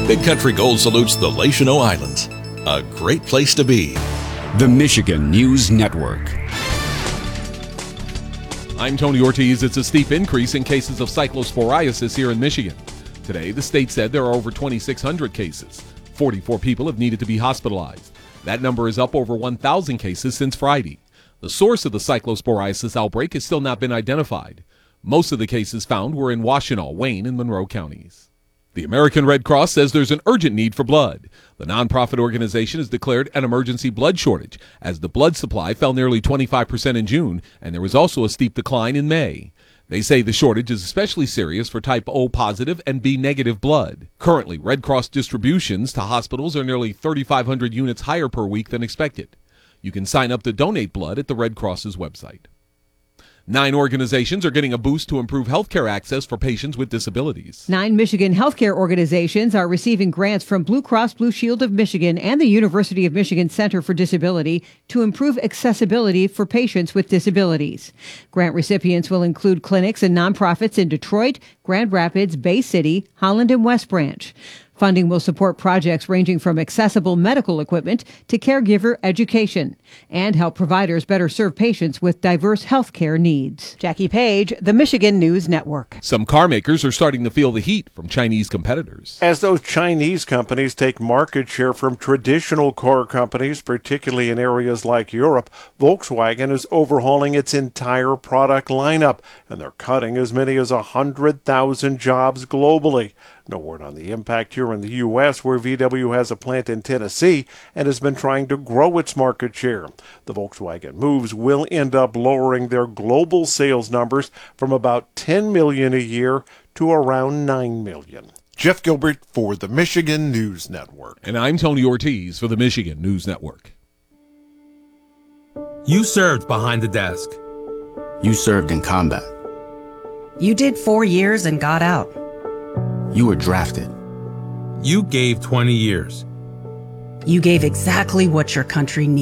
Big Country Gold salutes the Lachino Islands. A great place to be. The Michigan News Network. I'm Tony Ortiz. It's a steep increase in cases of cyclosporiasis here in Michigan. Today, the state said there are over 2,600 cases. 44 people have needed to be hospitalized. That number is up over 1,000 cases since Friday. The source of the cyclosporiasis outbreak has still not been identified. Most of the cases found were in Washtenaw, Wayne, and Monroe counties. The American Red Cross says there's an urgent need for blood. The nonprofit organization has declared an emergency blood shortage as the blood supply fell nearly 25% in June, and there was also a steep decline in May. They say the shortage is especially serious for type O positive and B negative blood. Currently, Red Cross distributions to hospitals are nearly 3,500 units higher per week than expected. You can sign up to donate blood at the Red Cross's website. 9 organizations are getting a boost to improve healthcare access for patients with disabilities. 9 Michigan healthcare organizations are receiving grants from Blue Cross Blue Shield of Michigan and the University of Michigan Center for Disability to improve accessibility for patients with disabilities. Grant recipients will include clinics and nonprofits in Detroit, Grand Rapids, Bay City, Holland, and West Branch. Funding will support projects ranging from accessible medical equipment to caregiver education and help providers better serve patients with diverse health care needs. Jackie Page, the Michigan News Network. Some car makers are starting to feel the heat from Chinese competitors. As those Chinese companies take market share from traditional car companies, particularly in areas like Europe, Volkswagen is overhauling its entire product lineup, and they're cutting as many as 100,000 jobs globally. No word on the impact here in the U.S., where VW has a plant in Tennessee and has been trying to grow its market share. The Volkswagen moves will end up lowering their global sales numbers from about 10 million a year to around 9 million. Jeff Gilbert for the Michigan News Network. And I'm Tony Ortiz for the Michigan News Network. You served behind the desk. You served in combat. You did 4 years and got out. You were drafted. You gave 20 years. You gave exactly what your country needed.